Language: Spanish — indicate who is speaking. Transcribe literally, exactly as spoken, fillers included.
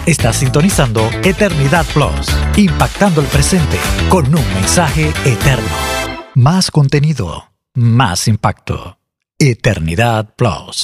Speaker 1: Estás sintonizando Eternidad Plus, impactando el presente con un mensaje eterno. Más contenido, más impacto. Eternidad Plus.